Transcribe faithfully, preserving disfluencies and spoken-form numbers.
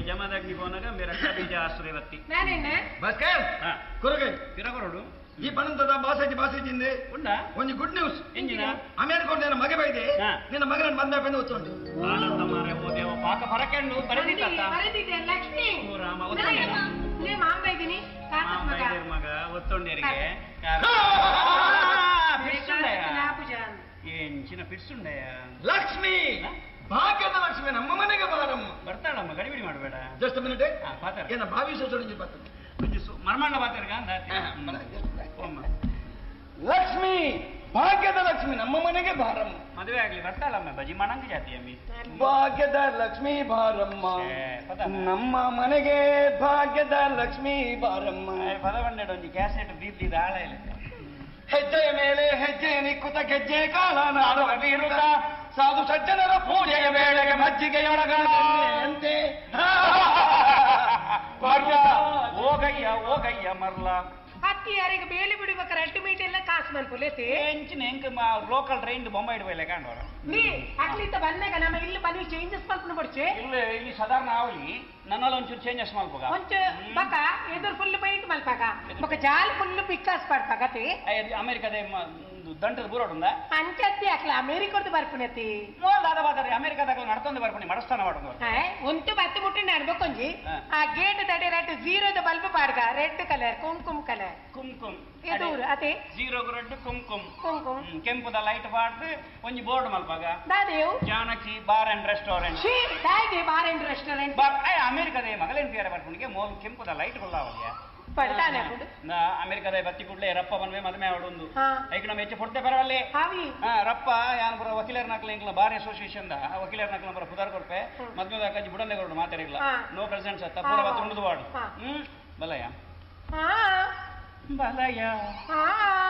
ಜಮಾದಾಗ್ನಿ ಬೋನಾಗ ಮೇರ ಬೀಜ ಆಶ್ರಯವತ್ತಿ ಬಸ್ ಕೊರಗೈ ತಿರಗೊರಡು ಈ ಪಣಂತದ ಬಾಸೇಜಿ ಬಾಸೇಜಿಂದೆ ಉಂಡ ಒಂದು ಗುಡ್ ನ್ಯೂಸ್ ಎಂಜಿನ ಅಮೇರಿಕೊಂಡು ನಿನ್ನ ಮಗ ಬೈದೆ ನಿನ್ನ ಮಗನ ಮದ್ಮೆ ಬಂದು ಹೊತ್ತೊಂಡು ಆನಂದ ಮಾರೆ ಓ ದೇವ ಪಾಕ ಪರಕೆಂಡು ಬರೆದಿತ್ತ ಬರೆದಿದ್ದೆ ಲಕ್ಷ್ಮಿ ರಾಮ ಮಾಂಬೈದಿನಿ ಮಗ ಒತ್ತೊಂಡೇರಿಗೆ ಎಂಚಿನ ಪಿಡ್ಸುಂಡಯ್ಯ ಲಕ್ಷ್ಮಿ ಭಾಗ್ಯದ ಲಕ್ಷ್ಮಿ ನಮ್ಮ ಮನೆಗೆ ಬಾರಮ್ಮ ಬರ್ತಾಳಮ್ಮ ಗಡಿಬಿಡಿ ಮಾಡಬೇಡ ಜಸ್ಟ್ ಮಿನಿಟ್ ಪಾತ್ರ ಏನ ಭಾವಿ ಸೊಸೊಡಿಗೆ ಬರ್ತದೆ ಮರ್ಮಣ್ಣ ಪಾತ್ರಗ ಲಕ್ಷ್ಮಿ ಭಾಗ್ಯದ ಲಕ್ಷ್ಮಿ ನಮ್ಮ ಮನೆಗೆ ಬಾರಮ್ಮ ಮದುವೆ ಆಗ್ಲಿ ಬರ್ತಾಳಮ್ಮ ಬಜಿ ಮಣಂಗ ಜಾತಿ ಅಮ್ಮಿ ಭಾಗ್ಯದ ಲಕ್ಷ್ಮಿ ಬಾರಮ್ಮ ನಮ್ಮ ಮನೆಗೆ ಭಾಗ್ಯದ ಲಕ್ಷ್ಮಿ ಬಾರಮ್ಮ ಪದವಂಡೆಡ ಒಂದು ಕ್ಯಾಸೆಟ್ ಬೀರ್ಲಿದ ಆಳ ಇಲ್ಲ ಹೆಜ್ಜೆಯ ಮೇಲೆ ಹೆಜ್ಜೆ ನಿಕ್ಕುತ್ತ ಗೆಜ್ಜೆ ಕಾಲ ನಾಡುವ ಬೀರುತ್ತ ಸಾಧು ಸಜ್ಜನರ ಪೂಜೆಗೆ ವೇಳೆಗೆ ಮಜ್ಜಿಗೆಯೊಳಗಂತೆ ಹೋಗಯ್ಯ ಹೋಗಯ್ಯ ಮರ್ಲ ಹತ್ತಿ ಯಾರಿಗೆ ಬೇಲಿ ಬಿಡ್ಬೇಕಾರೆ ಅಲ್ಟಿಮೇಟ್ ಎಲ್ಲ ಕಾಸು ಮನ್ಪುಲೇತಿ ಎಂಚಿನ ಹೆಂಗ್ ಲೋಕಲ್ ಟ್ರೈನ್ ಬೊಂಬ ಇಡುವಲ್ಲ ಕಾಣೋರ ನೀ ಅಕ್ಲಿಂದ ಬಂದಾಗ ನಮ್ಮ ಇಲ್ಲಿ ಬಂದು ಚೇಂಜಸ್ ಮಲ್ಪನ ಬಡ್ಚೆ ಇಲ್ಲ ಇಲ್ಲಿ ಸಾಧಾರಣ ಅವಲಿ ನನ್ನಲ್ಲಿ ಒಂಚೂರು ಚೇಂಜಸ್ ಮಲ್ಪಗ ಒಂಚು ಬಕ ಎದುರು ಫುಲ್ ಪೈಂಟ್ ಮಲ್ಪಾಗ ಬಕ ಜಾಲ್ ಫುಲ್ ಪಿಕ್ಕಾಸ್ ಪಡ್ಪಾಗತಿ ಅಮೆರಿಕದ ದಂಟದ ಬೂರೋಡ್ ಉಂದ ಅಂಚತ್ತಿ ಅಕ್ಲ ಅಮೇರಿಕದ್ದು ಬರ್ಪುನತಿ ನೋಡ್ದಾದ ಬಾತಾರೆ ಅಮೆರಿಕದಾಗ ನಡ್ತೊಂದು ಬರ್ಪಣಿ ಮಡಸ್ತಾನ ಮಾಡೋದು ಒಂಟು ಬತ್ತು ಮುಟ್ಟಿ ನಡ್ಬೇಕೊಂಜಿ ಆ ಗೇಟ್ ತಡೆ red ಜೀರೋದ bulb ಪಾಡ್ಗ red colour Kumkum colour Kumkum ಇದು ಅದೇ ಜೀರೋ ರೆಡ್ ಕುಂಕುಮ್ ಕುಂಕುಮ್ ಕೆಂಪುದ ಲೈಟ್ ಬಾಡ್ದು ಒಂಜಿ board ಮಲ್ಪಾಗ ದಾದೇವ್ Janaki bar and restaurant ದಾದೆ bar and restaurant bar ಅಮೆರಿಕದ ಮಗಲೇನ್ ಪೇರ ಬರ್ಪಣಿಗೆ ಮೋಲ್ ಕೆಂಪುದ ಲೈಟ್ ಕೊಲ್ಲಾವಲ್ಯ ಪಡ್ತಾನೆ ಅಮೆರಿಕದ ಬತ್ತಿ ಕೂಡಲೇ ರಪ್ಪ ಬಂದ್ಮೆ ಮದುವೆ ಆಡೊಂದು ಐಕ ನಮ್ಮ ಹೆಚ್ಚು ಪೊಡ್ತೆ ಬರವಲ್ಲಿ ರಪ್ಪ ಯಾನ್ ಬರೋ ವಕೀಲರ ನಕಲ ಇಂಕ್ಲ ಬಾರ್ ಅಸೋಸಿಯೇಷನ್ ದ ವಕೀಲರ ನಕಲ ಬರೋ ಪುದಾರ್ ಕೊಡ್ಪೆ ಮದ್ಮೆದ ಕಜ್ಜಿ ಬುಡಂದೆ ಕೊಡು ಮಾತಾಡಿಲ್ಲ ನೋ ಪ್ರೆಸೆಂಟ್ಸ್ ಅತ್ತ ಪೂರ ಬತ್ತು ಉಂಡದು ವಾಡು ಹ್ಮ್ ಬಲಯ ಬಲಯ